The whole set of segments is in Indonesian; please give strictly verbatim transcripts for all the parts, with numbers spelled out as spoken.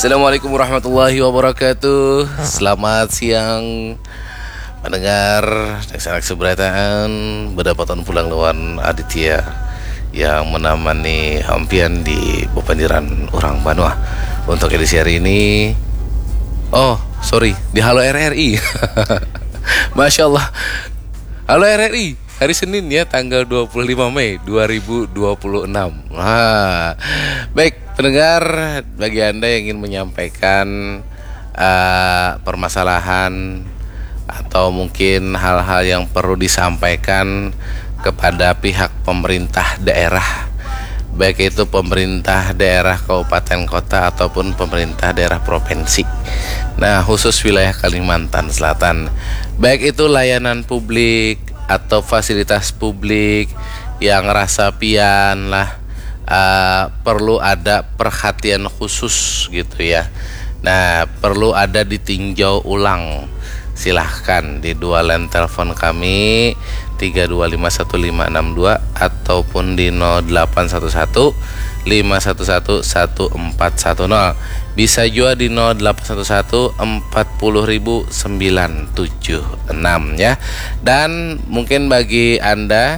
Assalamualaikum warahmatullahi wabarakatuh. Selamat siang mendengar sanak seberataan berdapatan pulang lawan Aditya yang menamani hampian di Bepandiran orang Banua. Untuk edisi hari ini, oh sorry, di Halo R R I. Masya Allah, Halo R R I, hari Senin ya, tanggal dua puluh lima Mei dua ribu dua puluh enam. Nah, baik pendengar, bagi Anda yang ingin menyampaikan uh, permasalahan atau mungkin hal-hal yang perlu disampaikan kepada pihak pemerintah daerah, baik itu pemerintah daerah kabupaten kota ataupun pemerintah daerah provinsi. Nah, khusus wilayah Kalimantan Selatan, baik itu layanan publik atau fasilitas publik yang rasa pian lah, uh, perlu ada perhatian khusus gitu ya. Nah, perlu ada ditinjau ulang. Silahkan di dua line telepon kami tiga dua lima satu lima enam dua ataupun di nol delapan satu satu lima satu satu satu empat satu nol. Bisa juga di nol delapan satu satu empat nol sembilan tujuh enam ya. Dan mungkin bagi Anda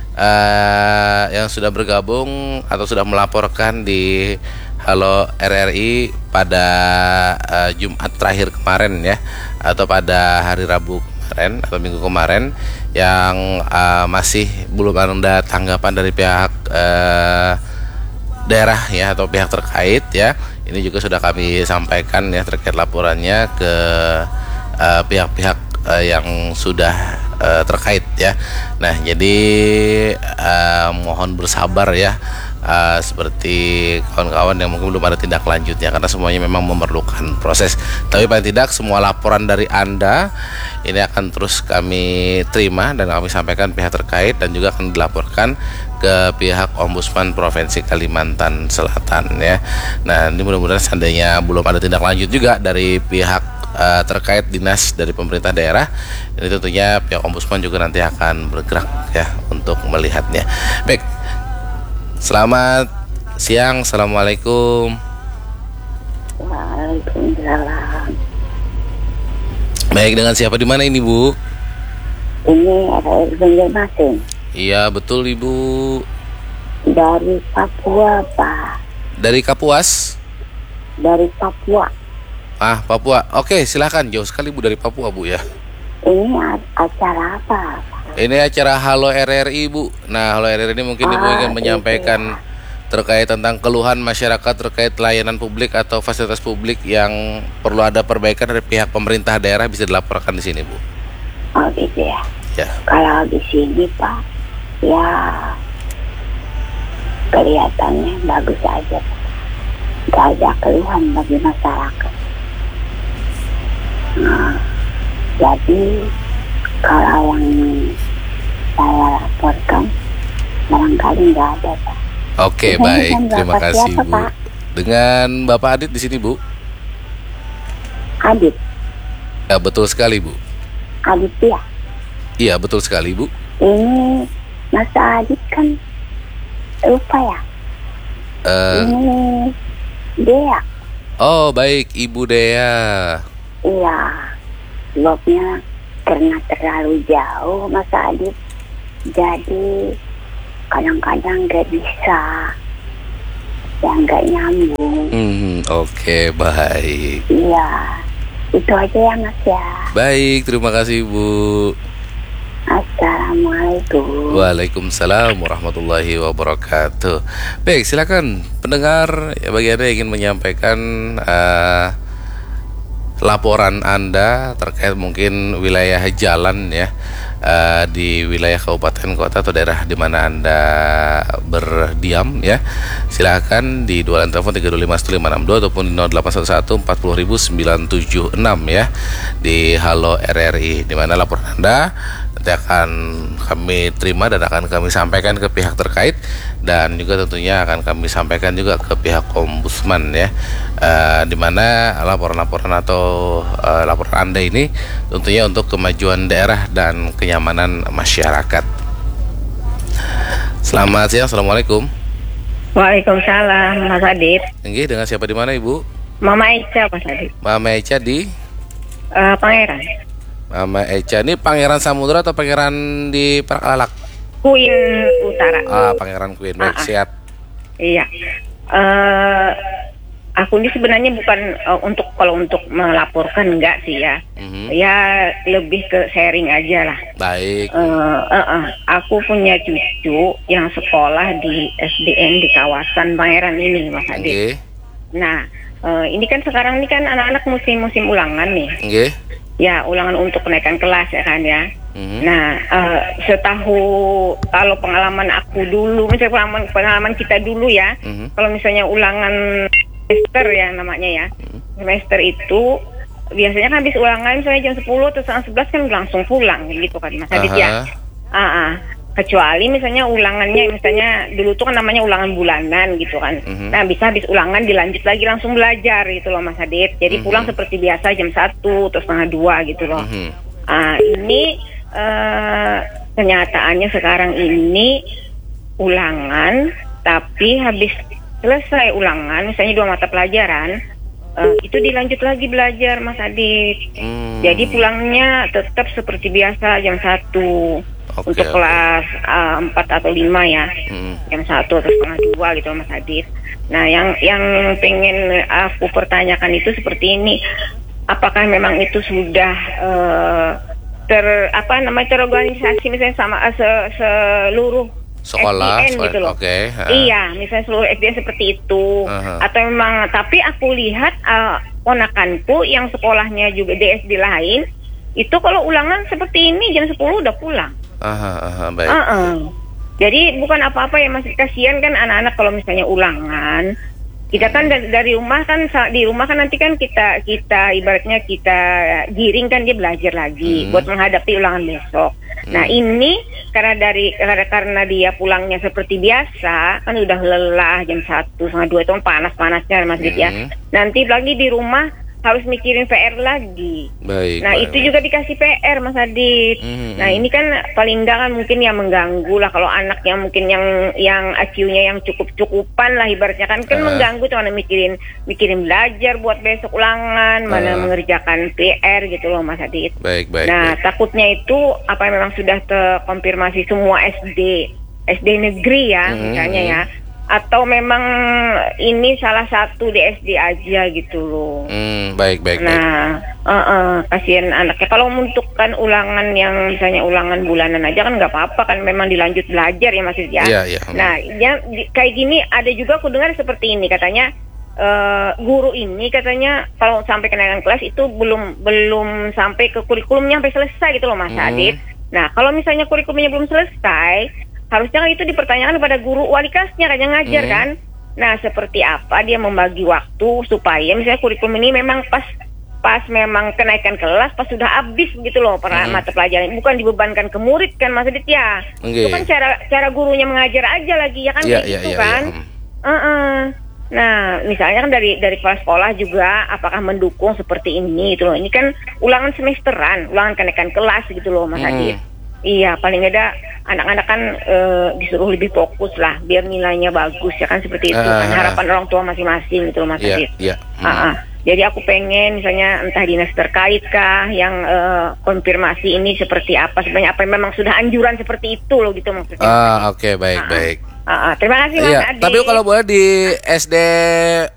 uh, yang sudah bergabung atau sudah melaporkan di Halo R R I pada uh, Jumat terakhir kemarin ya, atau pada hari Rabu kemarin atau Minggu kemarin, yang uh, masih belum ada tanggapan dari pihak uh, daerah ya atau pihak terkait ya, ini juga sudah kami sampaikan ya terkait laporannya ke uh, pihak-pihak uh, yang sudah uh, terkait ya. Nah, jadi uh, mohon bersabar ya. Uh, seperti kawan-kawan yang mungkin belum ada tindak lanjutnya, karena semuanya memang memerlukan proses. Tapi paling tidak semua laporan dari Anda ini akan terus kami terima dan kami sampaikan pihak terkait, dan juga akan dilaporkan ke pihak Ombudsman Provinsi Kalimantan Selatan ya. Nah, ini mudah-mudahan seandainya belum ada tindak lanjut juga dari pihak uh, terkait dinas dari pemerintah daerah, ini tentunya pihak Ombudsman juga nanti akan bergerak ya untuk melihatnya. Baik, selamat siang, assalamualaikum. Waalaikumsalam. Baik, dengan siapa di mana ini, Bu? Ini ada Banjarmasin. Iya, betul, Ibu. Dari Papua, Pak. Dari Kapuas? Dari Papua. Ah, Papua. Oke, silakan. Jauh sekali, Bu, dari Papua, Bu ya. Ini acara apa, Pak? Ini acara Halo R R I, Bu. Nah, Halo R R I ini mungkin Ibu Ah, ingin menyampaikan iya. terkait tentang keluhan masyarakat terkait layanan publik atau fasilitas publik yang perlu ada perbaikan dari pihak pemerintah daerah, bisa dilaporkan di sini, Bu. Oh gitu ya. Ya. Kalau di sini, Pak, ya kelihatannya bagus aja, Pak. Gak ada keluhan bagi masyarakat. Nah, jadi kalau yang saya laporkan barangkali nggak ada, Pak. Oke, Saya baik. dengan Terima Bapak kasih, siapa, Bu. Pak? Dengan Bapak Adit di sini, Bu. Adit, Ya, betul sekali, Bu. Adit ya. Iya, betul sekali, Bu. Ini Mas Adit kan lupa ya. Eh, Ini dia. oh, baik, Ibu Dea. Iya. Sebabnya karena terlalu jauh Mas Adit, jadi kadang-kadang nggak bisa, ya nggak nyambung. Hmm, oke, baik. Iya, itu aja ya Mas ya. Baik, terima kasih, Bu. Assalamualaikum. Waalaikumsalam warahmatullahi wabarakatuh. Baik, silakan pendengar ya, bagi Anda yang ingin menyampaikan uh, laporan Anda terkait mungkin wilayah jalan ya, uh, di wilayah kabupaten kota atau daerah di mana Anda berdiam ya. Silakan di dua line telepon tiga dua lima satu lima enam dua ataupun di nol delapan satu satu empat nol sembilan tujuh enam ya, di Halo R R I, di mana laporan Anda nanti akan kami terima dan akan kami sampaikan ke pihak terkait, dan juga tentunya akan kami sampaikan juga ke pihak Ombudsman ya, uh, di mana laporan-laporan atau uh, laporan Anda ini tentunya untuk kemajuan daerah dan kenyamanan masyarakat. Selamat siang, assalamualaikum. Waalaikumsalam, Mas Adit. Nggih, dengan siapa di mana, Ibu? Mama Eca Mas Adit. Mama Eca di Eh, Pangeran. Mama Eca ini Pangeran Samudra atau Pangeran di Parakalak? Queen Utara. Ah, Pangeran Queen. Baik, Ah, ah. siap. Iya. Eh aku ini sebenarnya bukan eh, untuk kalau untuk melaporkan enggak sih ya. Mhm. Ya lebih ke sharing aja lah. Baik. Eh, eh, eh, aku punya cucu yang sekolah di S D N di kawasan Pangeran ini, Mas Adit. Nggih. Nah, eh, ini kan sekarang ini kan anak-anak musim-musim ulangan nih. Nggih. Ya, ulangan untuk kenaikan kelas ya kan ya. Mhm. Nah, eh, setahu kalau pengalaman aku dulu, misalnya pengalaman pengalaman kita dulu ya, Mhm. kalau misalnya ulangan semester ya namanya ya, semester itu biasanya kan habis ulangan misalnya jam sepuluh atau setengah sebelas kan langsung pulang gitu kan Mas Adit ya. Aha. Ah, ah. Kecuali misalnya ulangannya misalnya dulu tuh kan namanya ulangan bulanan gitu kan. Mhm. Nah bisa habis ulangan dilanjut lagi langsung belajar gitu loh Mas Adit. Jadi Mhm. pulang seperti biasa jam satu atau setengah dua gitu loh. Mhm. Ah, ini eh, kenyataannya sekarang ini ulangan, tapi habis selesai ulangan, misalnya dua mata pelajaran, eh, itu dilanjut lagi belajar, Mas Adit. Hmm. Jadi pulangnya tetap seperti biasa jam satu Oke, untuk oke. kelas eh, empat atau lima ya, Mhm. jam satu atau setengah dua gitu, Mas Adit. Nah, yang yang pengen aku pertanyakan itu seperti ini, apakah memang itu sudah eh, ter apa namanya terorganisasi misalnya sama eh, se, seluruh Sekolah, S D N gitu loh. oke, ha. Iya, misalnya seluruh S D N seperti itu. Aha. Atau memang, tapi aku lihat uh, ponakanku yang sekolahnya juga di S D lain, itu kalau ulangan seperti ini jam sepuluh udah pulang. Aha, aha, baik. Uh-uh. Jadi bukan apa-apa ya, masih kasihan kan anak-anak kalau misalnya ulangan. Kita kan dari, dari rumah kan sa- di rumah kan nanti kan kita kita ibaratnya kita giring kan dia belajar lagi Hmm. buat menghadapi ulangan besok. Nah ini karena dari karena, karena dia pulangnya seperti biasa kan udah lelah jam satu setengah dua itu kan panas-panasnya Mas Dit ya. Hmm. Nanti lagi di rumah harus mikirin P R lagi. Baik. Nah baik, itu baik. juga dikasih P R Mas Adit. Mhm, Nah mhm. ini kan paling enggak kan mungkin yang mengganggu lah kalau anak yang mungkin yang yang I Q-nya yang cukup-cukupan lah ibaratnya kan kan Ah. mengganggu tuh mana mikirin mikirin belajar buat besok ulangan, mana Ah. mengerjakan P R gitu loh Mas Adit. Baik, baik. Nah baik. takutnya itu apa memang sudah terkonfirmasi semua S D S D negeri ya Mhm, misalnya mhm. ya, atau memang ini salah satu di S D aja gitu loh. Hmm, baik, baik, baik. Nah, uh, uh, kasihan anaknya. Kalau untuk kan ulangan yang misalnya ulangan bulanan aja kan nggak apa-apa kan, memang dilanjut belajar ya Mas ya. Iya, iya. Nah, ya, di- kayak gini ada juga aku dengar seperti ini katanya eh, guru ini katanya kalau sampai kenaikan kelas itu belum belum sampai ke kurikulumnya sampai selesai gitu loh Mas Hmm. Adit. Nah, kalau misalnya kurikulumnya belum selesai, harusnya kan itu dipertanyakan kepada guru wali kelasnya kan yang ngajar Hmm. kan. Nah, seperti apa dia membagi waktu supaya misalnya kurikulum ini memang pas pas memang kenaikan kelas pas sudah habis gitu loh para Hmm. mata pelajaran, bukan dibebankan ke murid kan Mas Adit ya. Nggih. Itu kan cara cara gurunya mengajar aja lagi ya kan Iya, kayak iya, gitu iya, kan. iya. Hmm. Uh-uh. Nah, misalnya kan dari dari kepala sekolah juga apakah mendukung seperti ini gitu loh. Ini kan ulangan semesteran, ulangan kenaikan kelas gitu loh Mas Hmm. Adit. Iya, paling ada anak-anak kan eh, disuruh lebih fokus lah biar nilainya bagus ya kan seperti itu kan Ah. harapan orang tua masing-masing gitu loh Mas Iya, Adit. iya. Hmm. Ah, ah. Jadi aku pengen misalnya entah dinas terkait kah yang eh, konfirmasi ini seperti apa sebenarnya, apa yang memang sudah anjuran seperti itu loh gitu maksudnya. Ah, oke, baik, Ah, ah. baik. Ah, ah. Terima kasih Mas Iya, Adit. tapi kalau boleh di S D